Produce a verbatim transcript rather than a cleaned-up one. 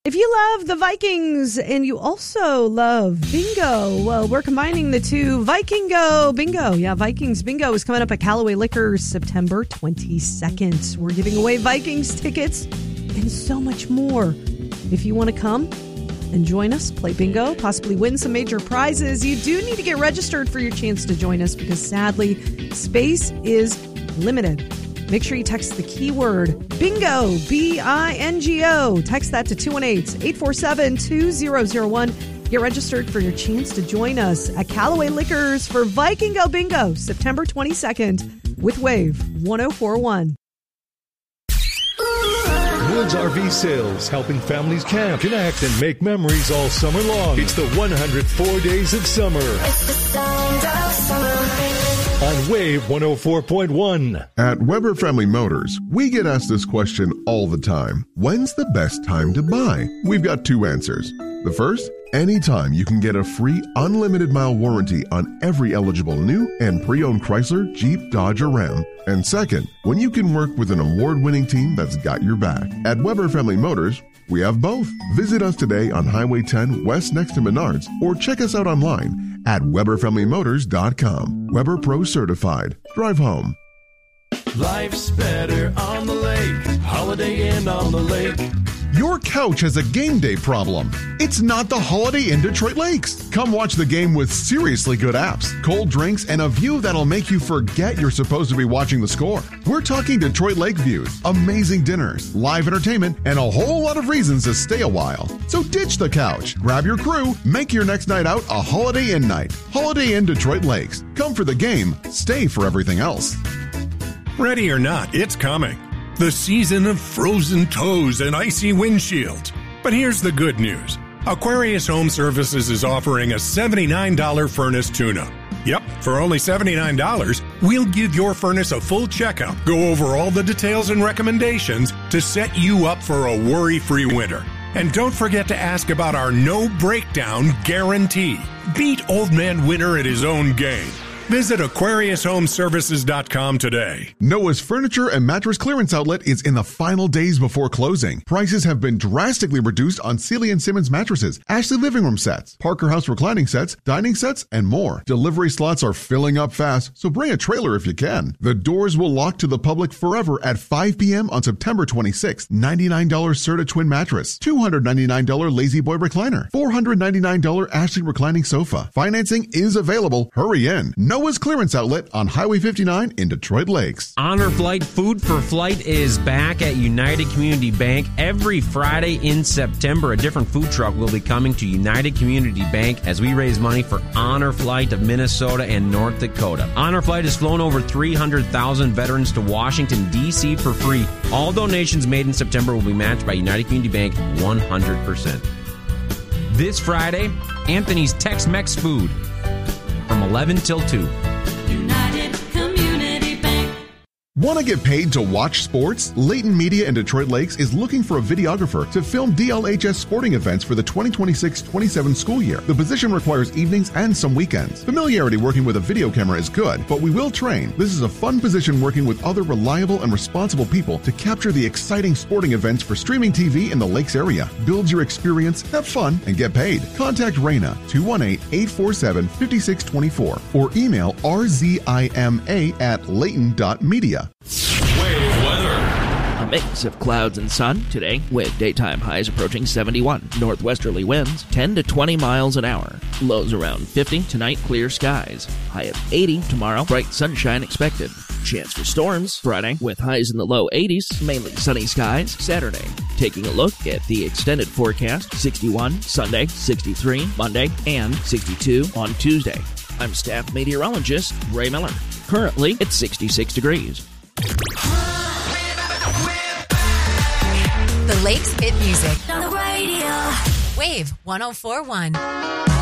If you love the Vikings and you also love bingo, well, we're combining the two. Vikingo Bingo. Yeah, Vikings Bingo is coming up at Callaway Liquors September twenty-second. We're giving away Vikings tickets and so much more. If you want to come and join us, play bingo, possibly win some major prizes, you do need to get registered for your chance to join us because sadly, space is limited. Make sure you text the keyword bingo, B I N G O. Text that to two one eight, eight four seven, two zero zero one. Get registered for your chance to join us at Callaway Liquors for Vikingo Bingo, September twenty-second with Wave one oh four point one. Woods R V Sales, helping families camp, connect, and make memories all summer long. It's the one hundred four days of summer. It's the sound of summer. On Wave one oh four point one. At Weber Family Motors, we get asked this question all the time. When's the best time to buy? We've got two answers. The first, anytime you can get a free unlimited mile warranty on every eligible new and pre-owned Chrysler, Jeep, Dodge, or Ram. And second, when you can work with an award-winning team that's got your back. At Weber Family Motors, we have both. Visit us today on Highway ten West next to Menards or check us out online at Weber Family Motors dot com. Weber Pro Certified. Drive home. Life's better on the lake. Holiday Inn on the lake. Your couch has a game day problem. It's not the Holiday Inn Detroit Lakes. Come watch the game with seriously good apps, cold drinks, and a view that'll make you forget you're supposed to be watching the score. We're talking Detroit Lake views, amazing dinners, live entertainment, and a whole lot of reasons to stay a while. So ditch the couch, grab your crew, make your next night out a Holiday Inn night. Holiday Inn Detroit Lakes. Come for the game, stay for everything else. Ready or not, it's coming. The season of frozen toes and icy windshields. But here's the good news. Aquarius Home Services is offering a seventy-nine dollars furnace tune-up. Yep, for only seventy-nine dollars, we'll give your furnace a full checkup, go over all the details and recommendations to set you up for a worry-free winter. And don't forget to ask about our no breakdown guarantee. Beat Old Man Winter at his own game. Visit Aquarius Home Services dot com today. Noah's Furniture and Mattress Clearance Outlet is in the final days before closing. Prices have been drastically reduced on Sealy and Simmons mattresses, Ashley living room sets, Parker House reclining sets, dining sets, and more. Delivery slots are filling up fast, so bring a trailer if you can. The doors will lock to the public forever at five p.m. on September twenty-sixth. ninety-nine dollars Serta Twin Mattress, two hundred ninety-nine dollars Lazy Boy Recliner, four hundred ninety-nine dollars Ashley Reclining Sofa. Financing is available. Hurry in. No Noah's Clearance Outlet on Highway fifty-nine in Detroit Lakes. Honor Flight Food for Flight is back at United Community Bank. Every Friday in September, a different food truck will be coming to United Community Bank as we raise money for Honor Flight of Minnesota and North Dakota. Honor Flight has flown over three hundred thousand veterans to Washington, D C for free. All donations made in September will be matched by United Community Bank one hundred percent. This Friday, Anthony's Tex-Mex Food from eleven till two. United Community Bank. Want to get paid to watch sports? Layton Media in Detroit Lakes is looking for a videographer to film D L H S sporting events for the twenty twenty-six twenty-seven school year. The position requires evenings and some weekends. Familiarity working with a video camera is good, but we will train. This is a fun position working with other reliable and responsible people to capture the exciting sporting events for streaming T V in the Lakes area. Build your experience, have fun, and get paid. Contact Raina, two one eight, eight four seven, five six two four, or email r z i m a at layton dot media. Wave weather. A mix of clouds and sun today, with daytime highs approaching seventy-one. Northwesterly winds ten to twenty miles an hour. Lows around fifty. Tonight, clear skies. High of eighty tomorrow. Bright sunshine expected. Chance for storms Friday, with highs in the low eighties. Mainly sunny skies Saturday. Taking a look at the extended forecast, sixty-one Sunday, sixty-three Monday, and sixty-two on Tuesday. I'm staff meteorologist Ray Miller. Currently, it's sixty-six degrees. The Lakes Hit Music. On the radio. Wave one oh four point one.